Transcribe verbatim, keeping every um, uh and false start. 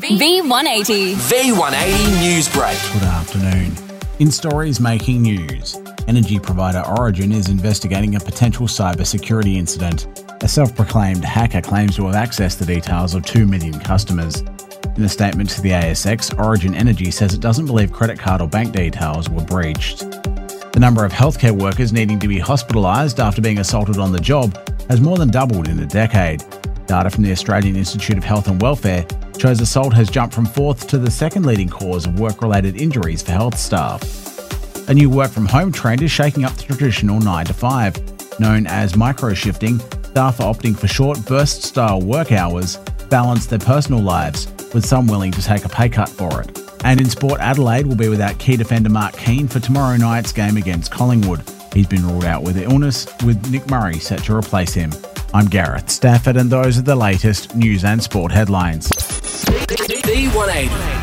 V one eighty. V one eighty News Break. Good afternoon. In stories making news, energy provider Origin is investigating a potential cybersecurity incident. A self-proclaimed hacker claims to have accessed the details of two million customers. In a statement to the A S X, Origin Energy says it doesn't believe credit card or bank details were breached. The number of healthcare workers needing to be hospitalised after being assaulted on the job has more than doubled in a decade. Data from the Australian Institute of Health and Welfare shows assault has jumped from fourth to the second leading cause of work-related injuries for health staff. A new work-from-home trend is shaking up the traditional nine to five. Known as micro-shifting, staff are opting for short burst-style work hours, balance their personal lives, with some willing to take a pay cut for it. And in sport, Adelaide will be without key defender Mark Keane for tomorrow night's game against Collingwood. He's been ruled out with illness, with Nick Murray set to replace him. I'm Gareth Stafford, and those are the latest news and sport headlines. V one eighty.